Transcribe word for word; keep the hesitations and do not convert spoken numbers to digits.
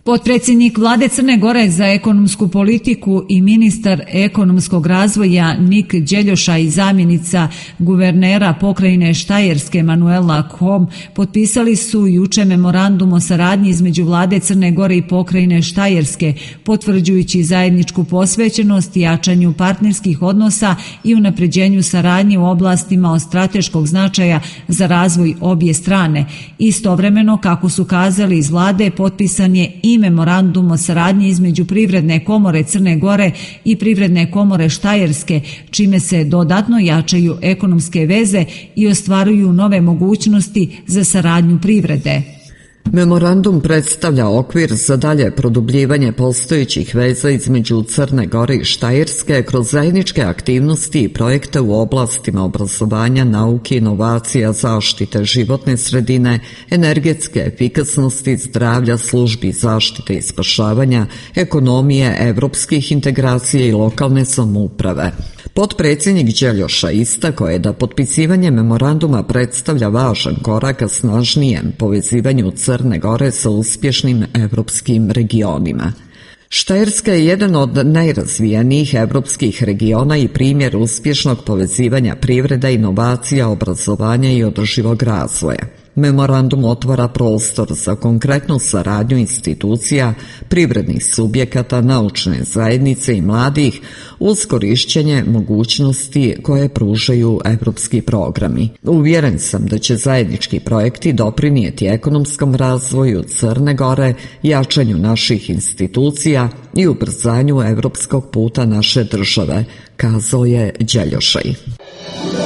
Potpredsjednik vlade Crne Gore za ekonomsku politiku i ministar ekonomskog razvoja Nik Đeljoša i zamjenica guvernera pokrajine Štajerske Manuela Kom potpisali su juče memorandum o saradnji između vlade Crne Gore i pokrajine Štajerske, potvrđujući zajedničku posvećenost jačanju partnerskih odnosa i unapređenju saradnje u oblastima od strateškog značaja za razvoj obje strane. Istovremeno, kako su kazali iz vlade, potpisan je i memorandum o saradnji između Privredne komore Crne Gore i Privredne komore Štajerske, čime se dodatno jačaju ekonomske veze i ostvaruju nove mogućnosti za saradnju privrede. Memorandum predstavlja okvir za dalje produbljivanje postojećih veza između Crne Gore i Štajerske kroz zajedničke aktivnosti i projekte u oblastima obrazovanja, nauke, inovacija, zaštite životne sredine, energetske efikasnosti, zdravlja, službi zaštite i spašavanja, ekonomije, evropskih integracija i lokalne samouprave. Potpredsjednik Đeljoša istakao je da potpisivanje memoranduma predstavlja važan korak ka snažnijem povezivanju Crne Gore sa uspješnim evropskim regionima. Štajerska je jedan od najrazvijenijih evropskih regiona i primjer uspješnog povezivanja privrede, inovacija, obrazovanja i održivog razvoja. Memorandum otvara prostor za konkretnu saradnju institucija, privrednih subjekata, naučne zajednice i mladih uz korišćenje mogućnosti koje pružaju evropski programi. Uvjeren sam da će zajednički projekti doprinijeti ekonomskom razvoju Crne Gore, jačanju naših institucija i ubrzanju evropskog puta naše države, kazao je Đeljošaj.